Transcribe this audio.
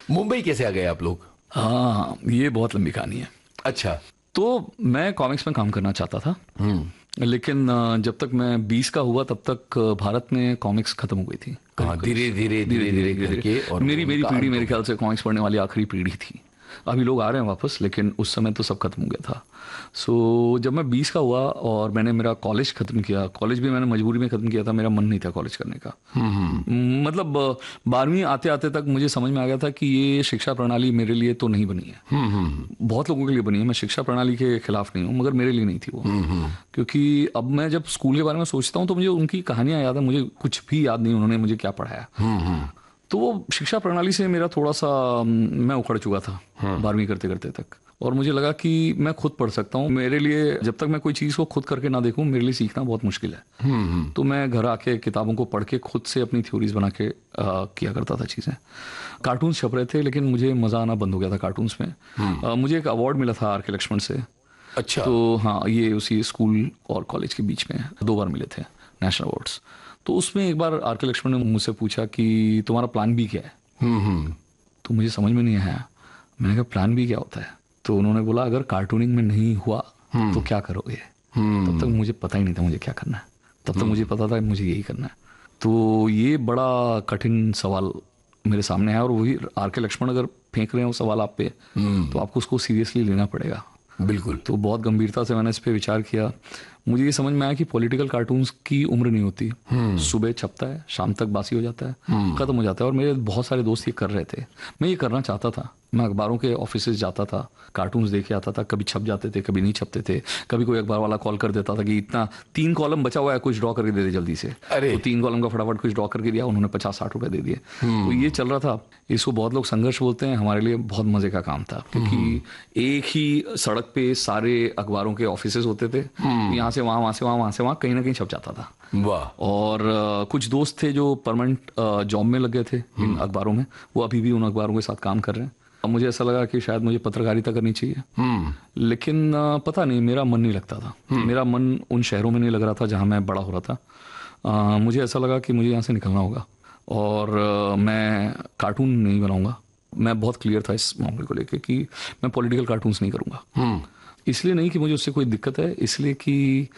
मुंबई कैसे आ गए आप लोग? हाँ, ये बहुत लंबी कहानी है। अच्छा। तो मैं कॉमिक्स में काम करना चाहता था, लेकिन जब तक मैं 20 का हुआ तब तक भारत में कॉमिक्स खत्म हो गई थी। हाँ, धीरे धीरे धीरे धीरे धीरे धीरे धीरे धीरे करके और मेरी मेरी उनका पीढ़ी अंत हो मेरे ख्याल गया। से कॉमिक्स पढ़ने वाली आखिरी पीढ़ी थी। अभी लोग आ रहे हैं वापस, लेकिन उस समय तो सब खत्म हो गया था। सो जब मैं 20 का हुआ और मैंने मेरा कॉलेज खत्म किया, कॉलेज भी मैंने मजबूरी में खत्म किया था, मेरा मन नहीं था कॉलेज करने का। मतलब 12वीं आते आते तक मुझे समझ में आ गया था कि ये शिक्षा प्रणाली मेरे लिए तो नहीं बनी है। बहुत लोगों के लिए बनी है, मैं शिक्षा प्रणाली के खिलाफ नहीं हूँ, मगर मेरे लिए नहीं थी वो। क्योंकि अब मैं जब स्कूल के बारे में सोचता हूँ तो मुझे उनकी कहानियां याद है, मुझे कुछ भी याद नहीं उन्होंने मुझे क्या पढ़ाया। तो वो शिक्षा प्रणाली से मेरा थोड़ा सा मैं उखड़ चुका था 12वीं करते करते तक। और मुझे लगा कि मैं खुद पढ़ सकता हूँ। मेरे लिए जब तक मैं कोई चीज़ को खुद करके ना देखूँ, मेरे लिए सीखना बहुत मुश्किल है। तो मैं घर आके किताबों को पढ़ के खुद से अपनी थ्योरीज बना के किया करता था चीज़ें। कार्टून्स छप रहे थे, लेकिन मुझे मज़ा आना बंद हो गया था कार्टून्स में। मुझे एक अवार्ड मिला था आर के लक्ष्मण से। अच्छा। तो हाँ, ये उसी स्कूल और कॉलेज के बीच में 2 बार मिले थे नेशनल अवार्ड्स। तो उसमें एक बार आर के लक्ष्मण ने मुझसे पूछा कि तुम्हारा प्लान बी क्या है। तो मुझे समझ में नहीं आया। मैंने कहा प्लान बी क्या होता है। तो उन्होंने बोला अगर कार्टूनिंग में नहीं हुआ तो क्या करोगे। तब तक मुझे पता ही नहीं था मुझे क्या करना है। तब तक मुझे पता था मुझे यही करना है। तो ये बड़ा कठिन सवाल मेरे सामने है, और वही आर के लक्ष्मण अगर फेंक रहे हैं वो सवाल आप पे, तो आपको उसको सीरियसली लेना पड़ेगा। बिल्कुल। तो बहुत गंभीरता से मैंने इस पे विचार किया। मुझे ये समझ में आया कि पॉलिटिकल कार्टून्स की उम्र नहीं होती। सुबह छपता है, शाम तक बासी हो जाता है, खत्म हो जाता है। और मेरे बहुत सारे दोस्त ये कर रहे थे, मैं ये करना चाहता था। मैं अखबारों के ऑफिसेज जाता था, कार्टून्स देखे आता था। कभी छप जाते थे, कभी नहीं छपते थे। कभी कोई अखबार वाला कॉल कर देता था कि इतना 3 कॉलम बचा हुआ है, कुछ ड्रॉ करके दे दे जल्दी से। अरे। तो 3 कॉलम का फटाफट कुछ ड्रॉ करके दिया, उन्होंने 50-60 रुपए दे दिए। तो ये चल रहा था। इसको बहुत लोग संघर्ष बोलते हैं, हमारे लिए बहुत मजे का काम था। क्योंकि एक ही सड़क पे सारे अखबारों के ऑफिसेज होते थे। यहाँ से वहाँ, वहाँ से वहाँ, वहाँ से वहाँ, कहीं ना कहीं छप जाता था। वाह। और कुछ दोस्त थे जो परमानेंट जॉब में लग गए थे इन अखबारों में, वो अभी भी उन अखबारों के साथ काम कर रहे हैं। अब मुझे ऐसा लगा कि शायद मुझे पत्रकारिता करनी चाहिए। लेकिन पता नहीं, मेरा मन नहीं लगता था। मेरा मन उन शहरों में नहीं लग रहा था जहाँ मैं बड़ा हो रहा था। मुझे ऐसा लगा कि मुझे यहाँ से निकलना होगा, और मैं कार्टून नहीं बनाऊंगा। मैं बहुत क्लियर था इस मामले को लेकर कि मैं पॉलिटिकल कार्टून्स नहीं करूंगा। इसलिए नहीं कि मुझे उससे कोई दिक्कत है, इसलिए कि